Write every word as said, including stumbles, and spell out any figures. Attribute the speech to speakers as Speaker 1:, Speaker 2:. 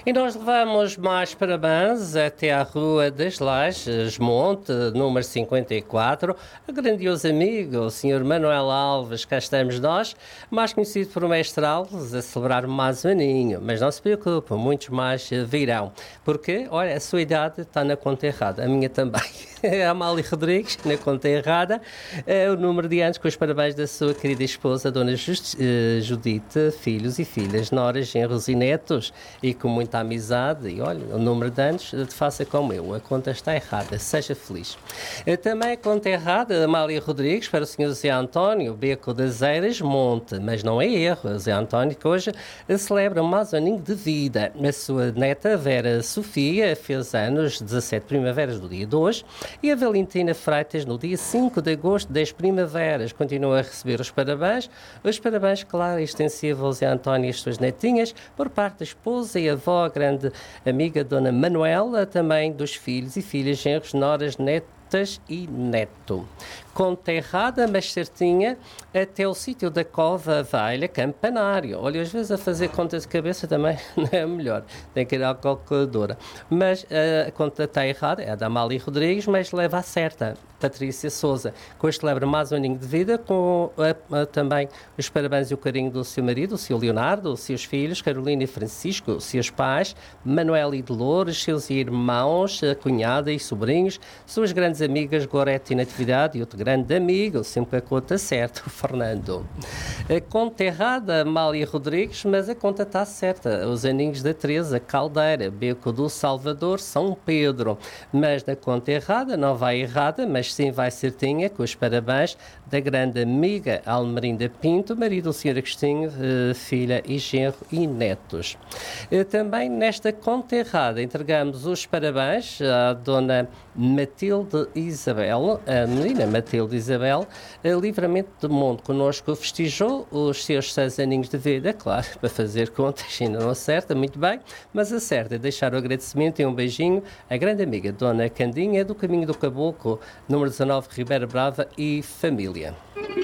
Speaker 1: E nós levamos mais parabéns até à Rua das Lajes, Monte, número cinquenta e quatro, a grandioso amigo, o senhor Manuel Alves. Cá estamos nós, mais conhecido por Mestre Alves, a celebrar mais um aninho. Mas não se preocupe, muitos mais virão. Porque, olha, a sua idade está na conta errada, a minha também. A Amália Rodrigues, na conta errada, é o número de anos com os parabéns da sua querida esposa, Dona Just, uh, Judite, filhos e filhas, noras, genros e netos, e com muita amizade. E olha, o número de anos, faça como eu, a conta está errada, seja feliz. Uh, também a conta errada, Amália Rodrigues, para o senhor Zé António, Beco das Eiras, Monte, mas não é erro, Zé António, que hoje uh, celebra mais um aninho de vida. A sua neta, Vera Sofia, fez anos, dezassete primaveras do dia de hoje, e a Valentina Freitas, no dia cinco de agosto, das primaveras, continua a receber os parabéns. Os parabéns, claro, extensivos ao Zé António e as suas netinhas, por parte da esposa e avó, a grande amiga Dona Manuela, também dos filhos e filhas, genros, noras, netas e neto. Conta errada, mas certinha, até o sítio da Cova Velha, Campanário. Olha, às vezes a fazer conta de cabeça também não é melhor, tem que ir à calculadora. Mas uh, a conta está errada, é a da Amália Rodrigues, mas leva a certa, Patrícia Souza, que hoje celebra mais um aninho de vida, com uh, uh, também os parabéns e o carinho do seu marido, o seu Leonardo, os seus filhos, Carolina e Francisco, os seus pais, Manuel e Dolores, seus irmãos, a cunhada e sobrinhos, suas grandes amigas, Gorete e Natividade, e outro grande amigo, sempre a conta certa, o Fernando. A conta errada, Amália Rodrigues, mas a conta está certa. Os aninhos da Teresa Caldeira, Beco do Salvador, São Pedro. Mas na conta errada, não vai errada, mas sim vai certinha, com os parabéns da grande amiga Almerinda Pinto, marido do senhor Agostinho, filha e genro e netos. Também nesta conta errada entregamos os parabéns à dona Matilde Isabel, a menina Matilde Isabel, a Livramento de Monte, connosco festejou os seus seis aninhos de vida, claro, para fazer contas ainda não acerta, muito bem, mas acerta deixar o agradecimento e um beijinho à grande amiga Dona Candinha, do Caminho do Caboclo, número dezanove, Ribeira Brava e família.